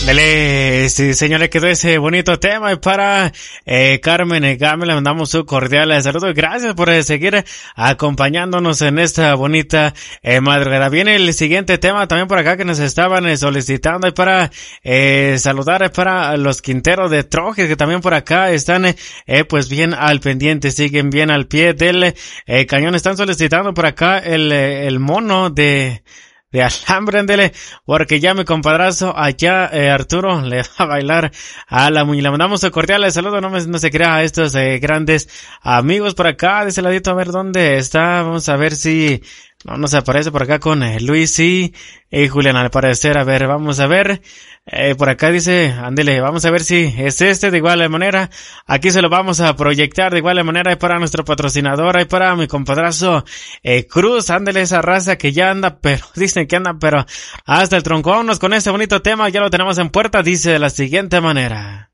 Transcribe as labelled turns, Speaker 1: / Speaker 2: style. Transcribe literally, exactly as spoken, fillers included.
Speaker 1: Dele, sí, señores, quedó ese bonito tema. Y para eh, Carmen y Game le mandamos su cordial saludo y gracias por eh, seguir acompañándonos en esta bonita eh, madrugada. Viene el siguiente tema también por acá que nos estaban eh, solicitando. Y para eh, saludar eh, para los Quinteros de Trojes que también por acá están eh, eh, pues bien al pendiente, siguen bien al pie del eh, cañón. Están solicitando por acá el, eh, el mono de... de alambre, ándele, porque ya mi compadrazo allá, eh, Arturo, le va a bailar a la muñeca. Le mandamos un cordial saludo, no, me, no se crea a estos eh, grandes amigos por acá, de ese ladito, a ver dónde está, vamos a ver si no nos aparece por acá con eh, Luis y, y Julián, al parecer, a ver, vamos a ver, eh, por acá dice, ándele, vamos a ver si es este, de igual manera, aquí se lo vamos a proyectar de igual manera, y para nuestro patrocinador, y para mi compadrazo, eh, Cruz, ándele esa raza que ya anda, pero, dicen que anda, pero, hasta el tronco. Vámonos con este bonito tema, ya lo tenemos en puerta, dice de la siguiente manera.